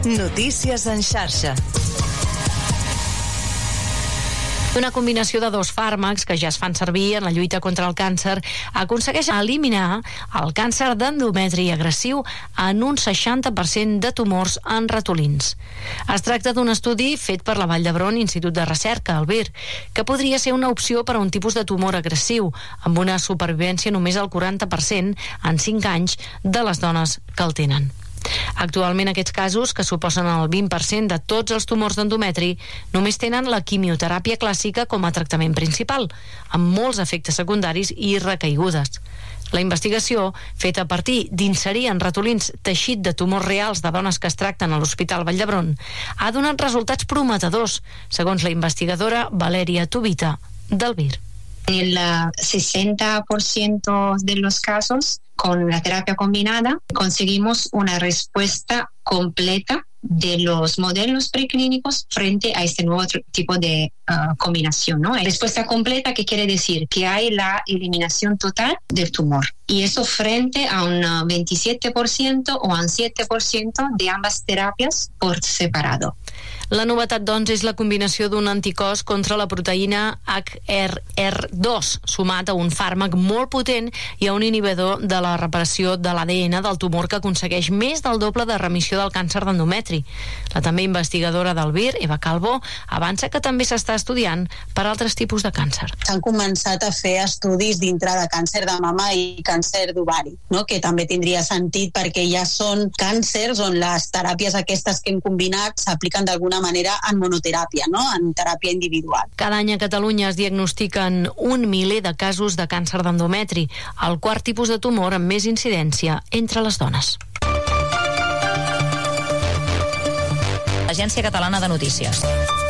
Notícies en xarxa. Una combinació de dos fàrmacs que ja es fan servir en la lluita contra el càncer aconsegueix eliminar el càncer d'endometri agressiu en un 60% de tumors en ratolins. Es tracta d'un estudi fet per la Vall d'Hebron Institut de Recerca, el VIR, que podria ser una opció per a un tipus de tumor agressiu, amb una supervivència només al 40% en 5 anys de les dones que el tenen. Actualment aquests casos, que suposen el 20% de tots els tumors d'endometri, només tenen la quimioteràpia clàssica com a tractament principal, amb molts efectes secundaris i recaigudes. La investigació, feta a partir d'inserir en ratolins teixit de tumors reals de dones que es tracten a l'Hospital Vall d'Hebron, ha donat resultats prometedors, segons la investigadora Valeria Tubita, del VIR. En el 60% de los casos, con la terapia combinada, conseguimos una respuesta completa de los modelos preclínicos frente a este nuevo tipo de combinación, ¿no? Respuesta completa, que quiere decir que hay la eliminación total del tumor. Y eso frente a un 27% o a un 7% de ambas terapias por separado. La novetat, doncs, és la combinació d'un anticòs contra la proteïna HRR2, sumat a un fàrmac molt potent i a un inhibidor de la reparació de l'ADN del tumor que aconsegueix més del doble de remissió del càncer d'endometri. La també investigadora del VIR, Eva Calvo, avança que també s'està estudiant per altres tipus de càncer. S'han començat a fer estudis dintre de càncer de mama i càncer d'ovari, no? Que també tindria sentit perquè ja són càncers on les teràpies aquestes que hem combinat s'apliquen d'alguna manera en monoteràpia, no? En teràpia individual. Cada any a Catalunya es diagnostiquen 1 miler de casos de càncer d'endometri, el quart tipus de tumor amb més incidència entre les dones. Agència Catalana de Notícies.